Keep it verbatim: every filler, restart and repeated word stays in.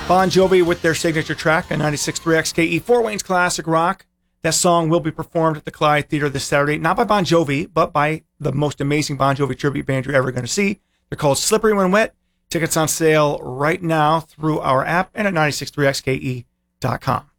Bon Jovi with their signature track on ninety-six point three X K E, Fort Wayne's Classic Rock. That song will be performed at the Clyde Theater this Saturday, not by Bon Jovi, but by the most amazing Bon Jovi tribute band you're ever going to see. They're called Slippery When Wet. Tickets on sale right now through our app and at ninety-six point three X K E dot com.